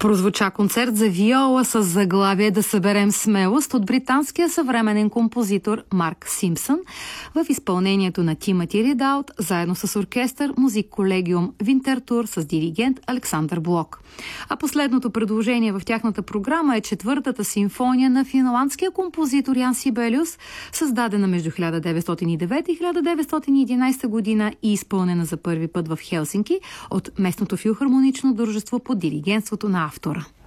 Прозвуча концерт за виола с заглавие "Да съберем смелост" от британския съвременен композитор Марк Симпсън в изпълнението на Тимати Ридаут, заедно с оркестър Музик Колегиум Винтертур с диригент Александър Блок. А последното предложение в тяхната програма е четвъртата симфония на финландския композитор Ян Сибелиус, създадена между 1909 и 1911 година и изпълнена за първи път в Хелсинки от местното филхармонично дружество под диригентството на автора.